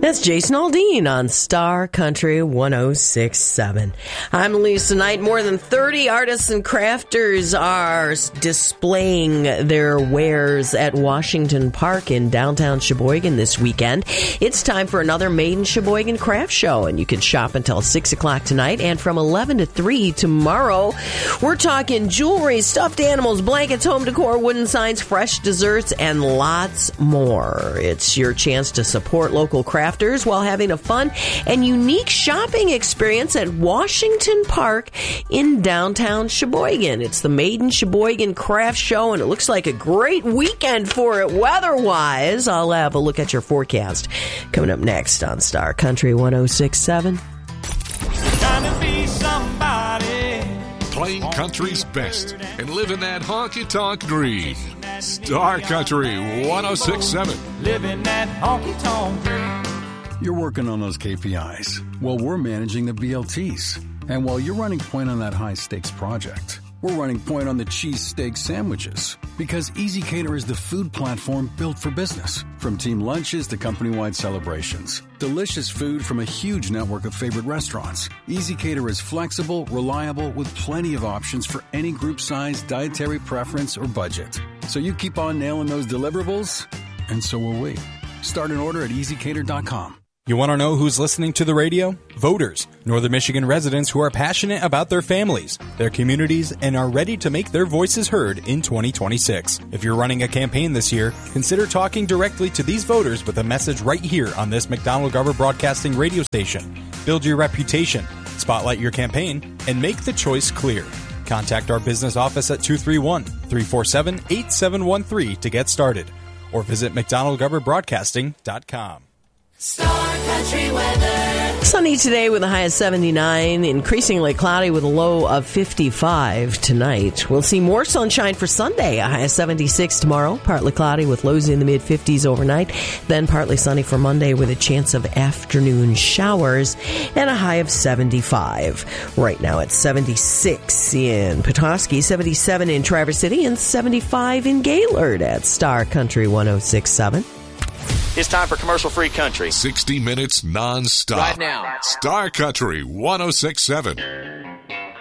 That's Jason Aldean on Star Country 106.7. I'm Lisa Knight. More than 30 artists and crafters are displaying their wares at Washington Park in downtown Sheboygan this weekend. It's time for another Made in Sheboygan craft show, and you can shop until 6 o'clock tonight and from 11 to 3 tomorrow. We're talking jewelry, stuffed animals, blankets, home decor, wooden signs, fresh desserts, and lots more. It's your chance to support local crafters while having a fun and unique shopping experience at Washington Park in downtown Sheboygan. It's the Made in Sheboygan Craft Show, and it looks like a great weekend for it weather-wise. I'll have a look at your forecast coming up next on Star Country 106.7. Trying to be somebody. Playing country's best and living that honky-tonk dream. Star Country 106.7. Living that honky-tonk dream. You're working on those KPIs while we're managing the BLTs. And while you're running point on that high-stakes project, we're running point on the cheesesteak sandwiches. Because Easy Cater is the food platform built for business. From team lunches to company-wide celebrations. Delicious food from a huge network of favorite restaurants. Easy Cater is flexible, reliable, with plenty of options for any group size, dietary preference, or budget. So you keep on nailing those deliverables, and so will we. Start an order at easycater.com. You want to know who's listening to the radio? Voters, Northern Michigan residents who are passionate about their families, their communities, and are ready to make their voices heard in 2026. If you're running a campaign this year, consider talking directly to these voters with a message right here on this McDonald-Gover Broadcasting radio station. Build your reputation, spotlight your campaign, and make the choice clear. Contact our business office at 231-347-8713 to get started, or visit McDonald-GoverBroadcasting.com. Star Country weather. Sunny today with a high of 79, increasingly cloudy with a low of 55 tonight. We'll see more sunshine for Sunday, a high of 76 tomorrow, partly cloudy with lows in the mid-50s overnight, then partly sunny for Monday with a chance of afternoon showers and a high of 75. Right now it's 76 in Petoskey, 77 in Traverse City, and 75 in Gaylord at Star Country 106.7. It's time for commercial-free country. 60 minutes non-stop. Right now. Star Country 106.7.